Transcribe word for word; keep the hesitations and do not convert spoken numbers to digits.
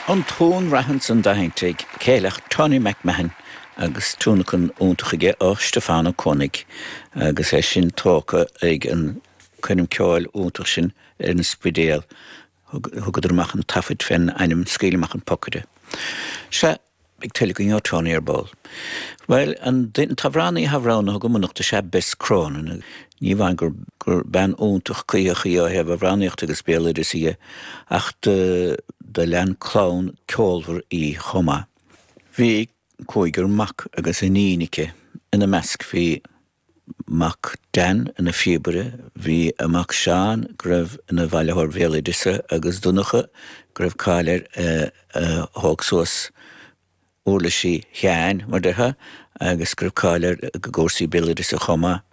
An tón rathans an dahintig céalach Tony McMahon agus túnachan úntachaige ó Stefano Koenig agus é sin tóca ag an chunim ceáil úntach sin ar an spidéal thugad amach an tafid fin einem scéilimach an pocade. Se ag tuile go Tony ar bol. Well, an din tafránaí havrána go munachta se bes crón ní bhain gur gur ben úntach chuocha á hebh bhránaíocht agus béla is í ach de de lean clán ceolmhar í chuma. Bhí cóigur mac agus in ínice ina measc bhí mac den ina fíbre, bhí amach seán gribh ina bhailethir bhéla disa agus dunacha gribh cáilir thóg suas úrla sí cheáin mar detha agus gribh cáilir go gcórsaí béla disa chuma